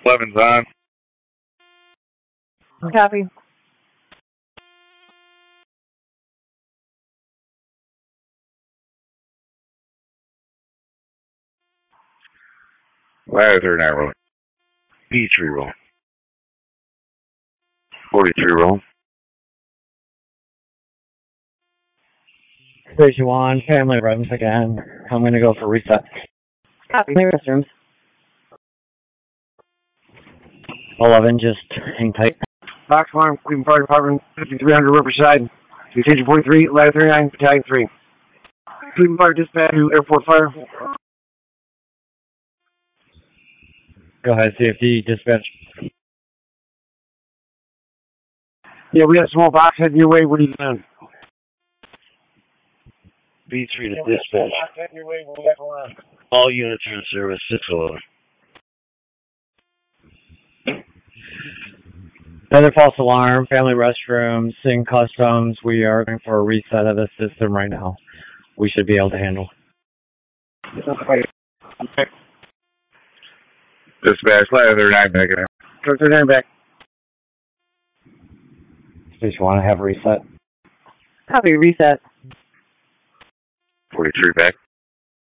11's on. Copy. Ladder 39 roll. B3 roll. 43 roll. Station 1, family rooms again. I'm going to go for reset. Copy. Restrooms. 11, just hang tight. Box Farm, Cleveland Fire Department, 5300 Riverside. Station 43, Ladder 39, Battalion 3. Cleveland Fire Dispatch to Airport Fire. Go ahead, CFD, dispatch. Yeah, we got a small box heading your way. What are you doing? B3 to dispatch. All units are in service. 611. Another false alarm, family restrooms, Sing Customs. We are going for a reset of the system right now. We should be able to handle. Dispatch, Ladder 39 back in. 39 back. Station 1, I have reset. Copy. Reset. 43 back.